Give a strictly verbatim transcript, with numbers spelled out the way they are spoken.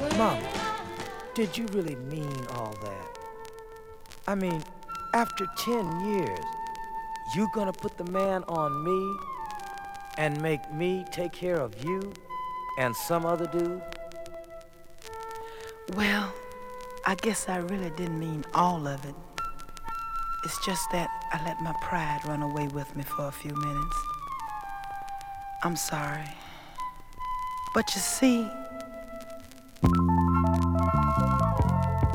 Mama, did you really mean all that? I mean, after ten years, you gonna put the man on me and make me take care of you and some other dude? Well, I guess I really didn't mean all of it. It's just that I let my pride run away with me for a few minutes. I'm sorry. But you see,